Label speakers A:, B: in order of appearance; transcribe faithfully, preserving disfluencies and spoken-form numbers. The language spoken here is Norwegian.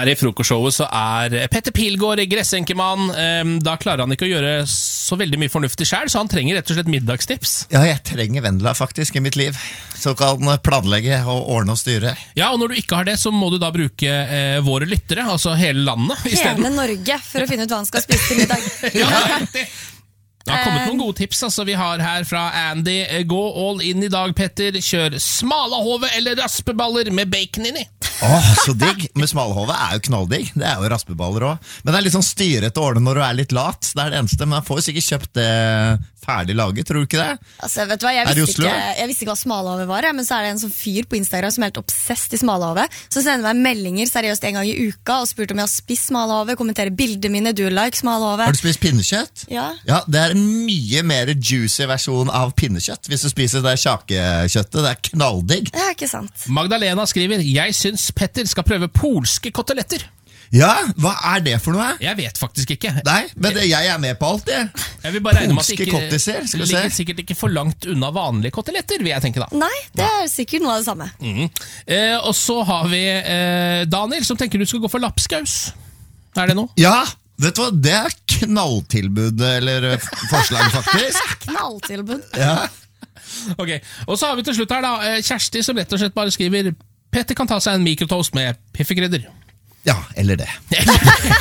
A: Her i frokostshowet så er Petter Pilgaard gressenkemann. Da klarer han ikke å gjøre så veldig mye fornuftig selv, så han trenger rett og slett middagstips.
B: Ja, jeg trenger Vendela faktisk i mitt liv, så kan planlegge og ordne og styre.
A: Ja, og når du ikke har det, så må du da bruke eh, våre lyttere, altså hele landet i stedet.
C: Hele Norge, for å finne ut hva han skal spise til middag.
A: Ja, det Det har kommet noen gode tips, altså vi har her fra Andy. Gå all in i dag, Petter. Kjør smalahove eller raspeballer med bacon inni.
B: Åh, så digg. Med smalahove er jo knalldigg. Det er jo raspeballer også. Men det er litt sånn styrete å ordne når du er litt lat. Det er det eneste, men jeg får jo sikkert kjøpt det ferdig laget, tror du ikke det?
C: Altså, vet du hva, jeg visste, ikke, jeg visste ikke hva smalahove var, men så er det en sånn fyr på Instagram som er helt obsessed i smalahove, så sender meg meldinger seriøst en gang i uka og spurte om jeg har spist smalahove, kommenterer bildene mine, du like smalahove.
B: Har du spist pinnekjøtt?
C: Ja.
B: Ja, det er en mye mer juicy versjon av pinnekjøtt, hvis du spiser det kjakekjøttet. Det er knalldigg.
C: Det er ikke sant.
A: Magdalena skriver, jeg synes Petter skal prøve polske koteletter.
B: Ja, hva er det for noe?
A: Jeg vet faktisk ikke.
B: Nei, men det, jeg er med på alt det.
A: Jeg vil bare regne med at
B: Polske
A: det ikke
B: kottiser, skal vi se.
A: ligger sikkert ikke for langt unna vanlige koteletter, vil jeg tenke da.
C: Nei, det er sikkert noe av det samme.
A: Mm. Eh, og så har vi eh, Daniel, som tenker du skal gå for lapskaus. Er det noe?
B: Ja, vet du hva, det er knalltilbud, eller forslag faktisk.
C: Knalltilbud.
B: Ja.
A: Ok, og så har vi til slutt her da, eh, Kjersti som rett og slett bare skriver, Petter kan ta seg en mikrotoast med piffekrydder.
B: Ja, eller det.